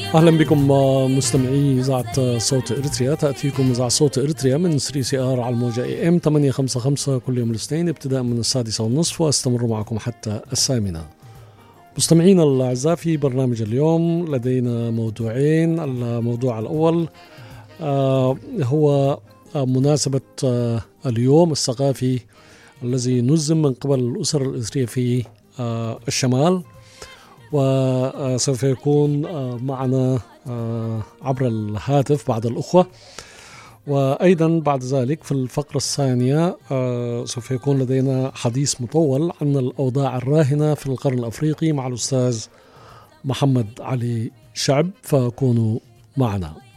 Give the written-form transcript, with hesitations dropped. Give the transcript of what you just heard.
أهلا بكم مستمعي إذاعة صوت إريتريا. تأتيكم إذاعة صوت إريتريا من 3CR على الموجة AM 855 كل يوم الاثنين ابتداء من 6:30 وأستمر معكم حتى 8:00. مستمعينا الأعزاء، في برنامج اليوم لدينا موضوعين. الموضوع الأول هو مناسبة اليوم الثقافي الذي نظم من قبل الأسر الإسرية في الشمال، وسوف يكون معنا عبر الهاتف بعض الأخوة. وأيضا بعد ذلك في الفقرة الثانية سوف يكون لدينا حديث مطول عن الأوضاع الراهنة في القرن الأفريقي مع الأستاذ محمد علي شعب، فكونوا معنا.